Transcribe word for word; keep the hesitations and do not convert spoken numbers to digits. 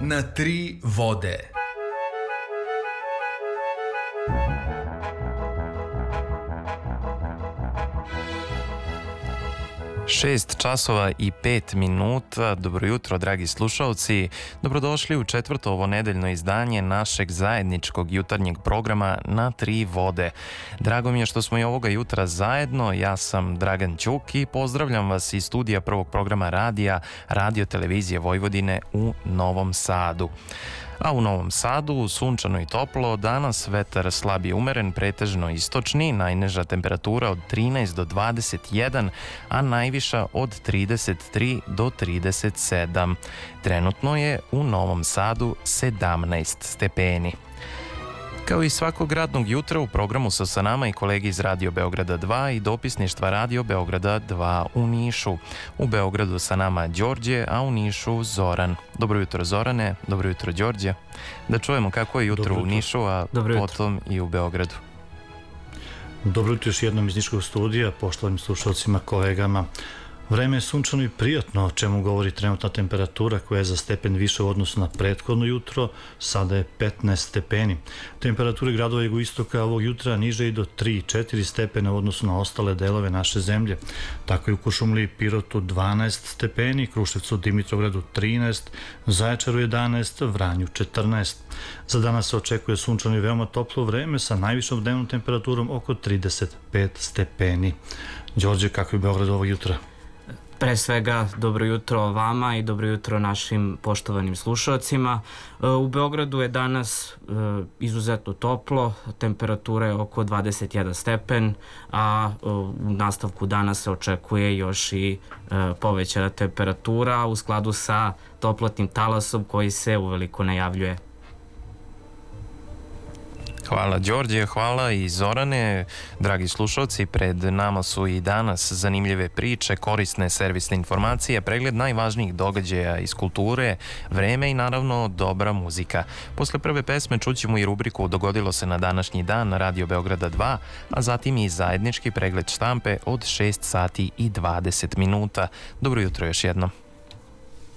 Na tri vode. Šest časova i pet minuta. Dobro jutro, dragi slušalci. Dobrodošli u četvrto ovo nedeljno izdanje našeg zajedničkog jutarnjeg programa Na tri vode. Drago mi je što smo i ovoga jutra zajedno. Ja sam Dragan Ćuk i pozdravljam vas iz studija prvog programa radija Radio Televizije Vojvodine u Novom Sadu. A u Novom Sadu sunčano i toplo, danas vetar slab i umeren, pretežno istočni, najniža temperatura od trinaest do dvadeset jedan, a najviša od trideset tri do trideset sedam. Trenutno je u Novom Sadu sedamnaest stepeni. Kao i svakog radnog jutra u programu su sa nama i kolegi iz Radio Beograda dva i dopisništva Radio Beograda dva u Nišu. U Beogradu sa nama Đorđe, a u Nišu Zoran. Dobro jutro Zorane, dobro jutro Đorđe. Da čujemo kako je jutro, jutro. u Nišu, a dobro potom jutro. i u Beogradu. Dobro jutro još jednom iz Niškog studija, poštovanim slušalcima, kolegama. Vreme je sunčano i prijatno, o čemu govori trenutna temperatura koja je za stepen više u odnosu na prethodno jutro, sada je petnaest stepeni. Temperature gradova jugoistoka ovog jutra niže i do tri do četiri stepena u odnosu na ostale delove naše zemlje. Tako je u Kuršumliji i Pirotu dvanaest stepeni, Kruševcu, Dimitrovgradu trinaest, Zaječaru jedanaest, Vranju četrnaest. Za danas se očekuje sunčano i veoma toplo vreme sa najvišom dnevnom temperaturom oko trideset pet stepeni. Đorđe, kako je Beograd ovog jutra? Pre svega, dobro jutro vama i dobro jutro našim poštovanim slušalcima. U Beogradu je danas izuzetno toplo, temperatura je oko dvadeset jedan stepen, a u nastavku dana se očekuje još i povećana temperatura u skladu sa toplotnim talasom koji se uveliko najavljuje. Hvala Đorđe, hvala i Zorane. Dragi slušalci, pred nama su i danas zanimljive priče, korisne servisne informacije, pregled najvažnijih događaja iz kulture, vreme i naravno dobra muzika. Posle prve pesme čućemo i rubriku Dogodilo se na današnji dan na Radio Beograda dva, a zatim i zajednički pregled štampe od šest sati i dvadeset minuta. Dobro jutro još jednom.